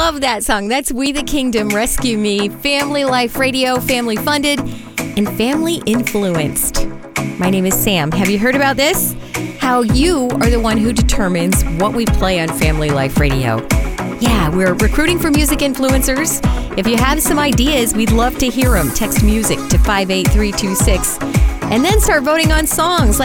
love that song. That's We the Kingdom, Rescue Me, Family Life Radio, family funded, and family influenced. My name is Sam. Have you heard about this? How you are the one who determines what we play on Family Life Radio. Yeah, we're recruiting for music influencers. If you have some ideas, we'd love to hear them. Text music to 58326 and then start voting on songs like